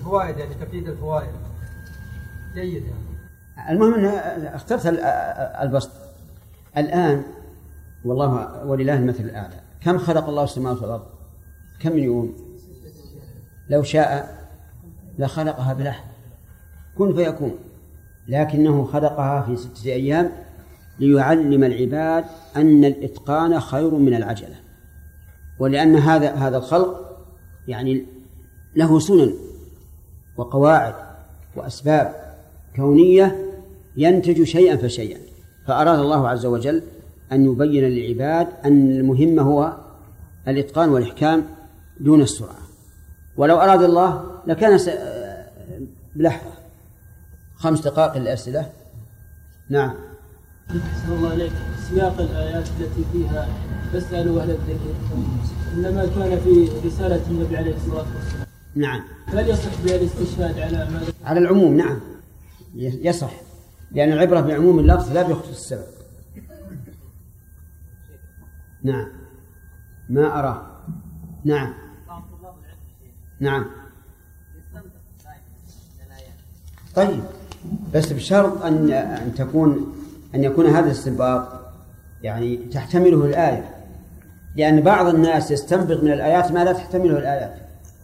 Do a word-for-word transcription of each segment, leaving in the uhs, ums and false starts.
الفوائد يعني تقييد الفوائد جيد يعني. المهم أن اخترت البسط. الآن والله ولله المثل الأعلى، كم خلق الله السماوات والأرض؟ كم من يوم؟ لو شاء لخلقها بلحظة كن فيكون، لكنه خلقها في ستة أيام ليعلم العباد أن الإتقان خير من العجلة، ولأن هذا هذا الخلق يعني له سنن وقواعد وأسباب كونية ينتج شيئا فشيئا، فأراد الله عز وجل أن يبين للعباد أن المهم هو الإتقان والإحكام دون السرعة. ولو أراد الله لكان بلحظة. خمس دقائق للأسئلة. نعم. أحسن الله عليك. سياق الآيات التي فيها فاسألوا أهل الذكر إنما كان في رسالة النبي عليه الصلاة والسلام. نعم. هل يصح بها الاستشهاد على ما على العموم؟ نعم يصح، لأن العبرة بعموم اللفظ لا بخصوص السبب. نعم. ما أرى. نعم. نعم. طيب، بس بشرط أن أن تكون أن يكون هذا الاستنباط يعني تحتمله الآية، لأن بعض الناس يستنبط من الآيات ما لا تحتمله الآيات.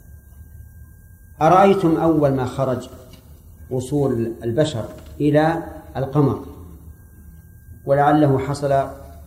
أرأيتم أول ما خرج وصول البشر إلى القمر، ولعله حصل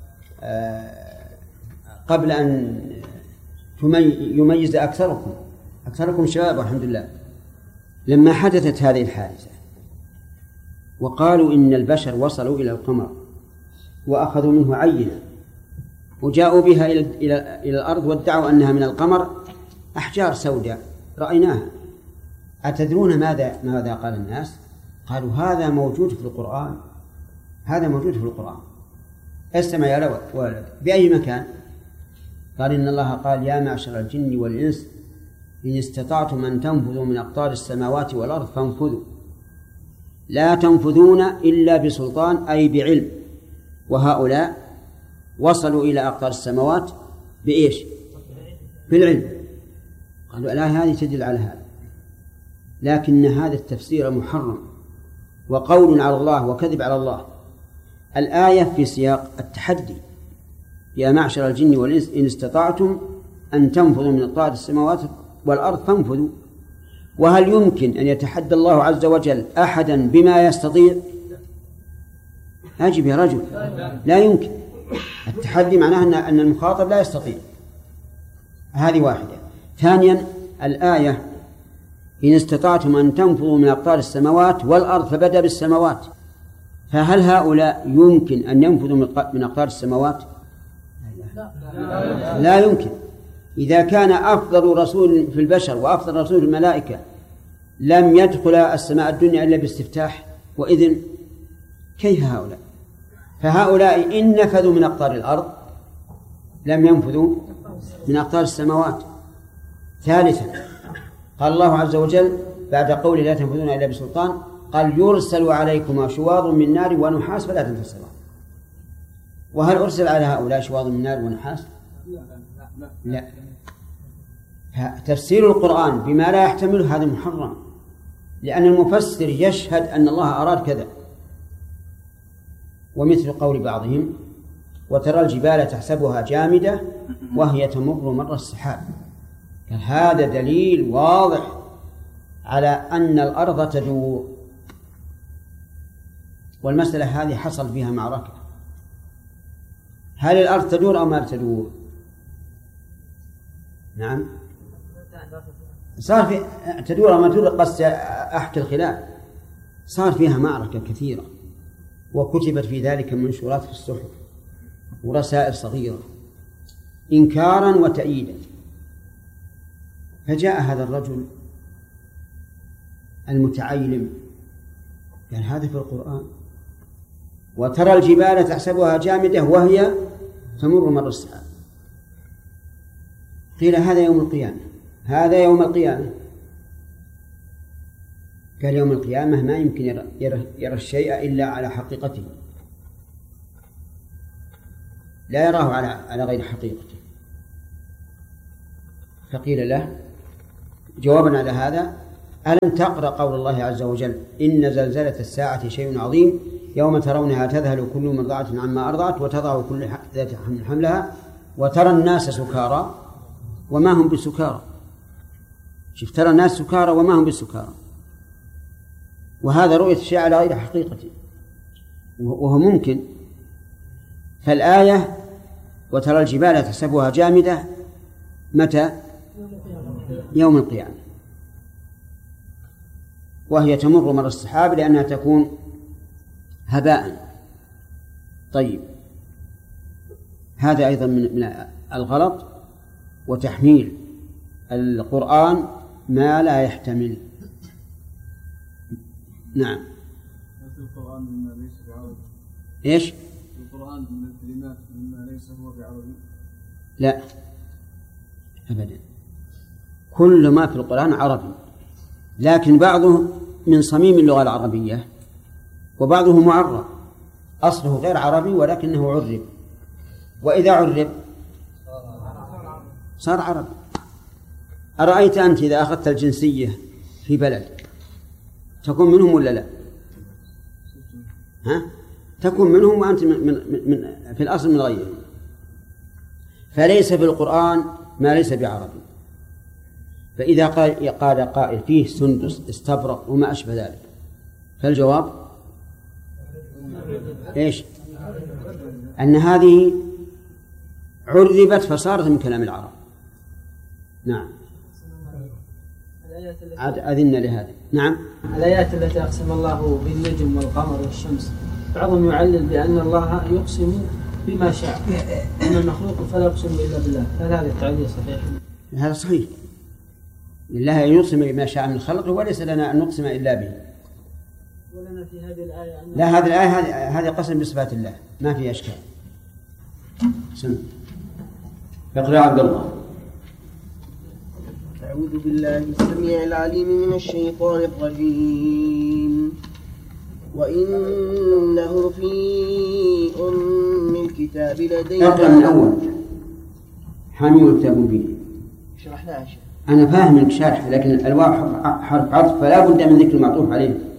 قبل أن يميز أكثركم أكثركم شباب والحمد لله، لما حدثت هذه الحادثة وقالوا إن البشر وصلوا إلى القمر وأخذوا منه عينة وجاءوا بها إلى إلى إلى الأرض وادعوا أنها من القمر أحجار سوداء رأيناها. أتدرون ماذا ماذا قال الناس؟ قالوا هذا موجود في القرآن، هذا موجود في القرآن. استمع يا ولد، بأي مكان؟ قال إن الله قال يا معشر الجن والإنس إن استطعتم أن تنفذوا من أقطار السماوات والأرض فانفذوا لا تنفذون إلا بسلطان، أي بعلم. وهؤلاء وصلوا إلى أقطار السماوات بإيش؟ بالعلم. قالوا لا، هذه تدل على هذا، لكن هذا التفسير محرم وقول على الله وكذب على الله. الآية في سياق التحدي، يا معشر الجن والإنس إن استطعتم أن تنفذوا من أقطار السماوات والأرض فانفذوا. وهل يمكن أن يتحدى الله عز وجل أحدا بما يستطيع؟ أجب يا رجل، لا يمكن. التحدي معناه أن المخاطب لا يستطيع. هذه واحدة. ثانيا، الآية إن استطعتم أن تنفذوا من أقطار السماوات والأرض فبدأ بالسماوات، فهل هؤلاء يمكن أن ينفذوا من أقطار السماوات؟ لا يمكن. إذا كان أفضل رسول في البشر وأفضل رسول في الملائكة لم يدخل السماء الدنيا إلا باستفتاح وإذن، كيف هؤلاء؟ فهؤلاء إن نفذوا من أقطار الأرض لم ينفذوا من أقطار السماوات. ثالثا، قال الله عز وجل بعد قوله لا تنفذون إلا بسلطان قال يرسل عليكما شواظ من نار ونحاس فلا تنتصران. وهل أرسل على هؤلاء شواظ من نار ونحاس؟ لا. تفسير القرآن بما لا يحتمله هذا محرم، لأن المفسر يشهد أن الله أراد كذا. ومثل قول بعضهم وترى الجبال تحسبها جامدة وهي تمر مر السحاب، هذا دليل واضح على أن الأرض تدور. والمسألة هذه حصل فيها معركة، هل الأرض تدور أو ما تدور؟ نعم صار في تدور أو ما تدور، قد أحكي الخلاف. صار فيها معركة كثيرة وكتبت في ذلك منشورات في الصحف ورسائل صغيرة إنكارا وتأييدا. فجاء هذا الرجل المتعلم قال هذا في القرآن، وترى الجبال تحسبها جامدة وهي تمر مر السحاب. قيل هذا يوم القيامة، هذا يوم القيامة. قال يوم القيامة ما يمكن يرى, يرى, يرى الشيء إلا على حقيقته، لا يراه على, على غير حقيقته. فقيل له جوابا على هذا ألم تقرأ قول الله عز وجل إن زلزلة الساعة شيء عظيم يوم ترونها تذهل كل مرضعة عما أرضعت وتضع كل ذات حمل حملها وترى الناس سكارى وما هم بسكارى. شوف، ترى الناس سكارى وما هم بسكارى، وهذا رؤية الشيء على غير حقيقته وهو ممكن. فالآية وترى الجبال تحسبها جامدة متى؟ يوم القيامة، وهي تمر مر السحاب لأنها تكون هباء. طيب، هذا أيضا من الغلط وتحميل القرآن ما لا يحتمل. نعم. القرآن مما ليس بعربي. إيش؟ القرآن من الكلمات مما ليس هو بعربي. لا أبدا، كل ما في القرآن عربي، لكن بعضه من صميم اللغة العربية وبعضه معرب، أصله غير عربي ولكنه عرب، وإذا عرب صار عربي. أرأيت أنت إذا أخذت الجنسية في بلد تكون منهم ولا لا؟ ها؟ تكون منهم وأنت من من من في الأصل من غيرهم. فليس في القرآن ما ليس بعربي. فإذا قال قائل فيه سندس استبرق وما أشبه ذلك، فالجواب إيش؟ أن هذه عربت فصارت من كلام العرب. نعم. عاد أذن لهذا. نعم. الآيات التي أقسم الله بالنجم والقمر والشمس بعضهم يعلل بأن الله يقسم بما شاء، أما المخلوق فلا يقسم إلا بالله، هل هذا التعليل صحيح؟ هذا صحيح، لله أن يقسم بما شاء من خلقه وليس لنا أن نقسم إلا به. ولنا في هذه الآية أن لا، هذه الآية هذه قسم بصفات الله ما في أشكال. سم. اقرأ عبد الله. أعوذ بالله السميع العليم من الشيطان الرجيم. وإنه في أم الكتاب لدينا. اقرأ من أول. حامل الكتاب مبين. شرحناها. أنا فاهم الشارح، لكن الواو حرف عطف فلا بد من ذكر المعطوف عليه.